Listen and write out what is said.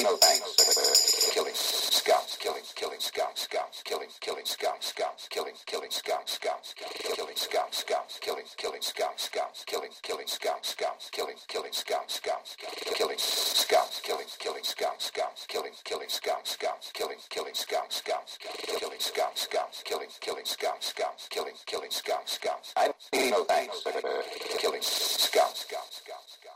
no thanks for killing scouts, killing scouts, killing scouts, killing scouts, killing scouts, killing scouts, killing scouts, killing scouts, killing scouts, killing scouts, killing scouts, killing scouts, killing scouts, killing scouts. I need no thanks for killing scouts.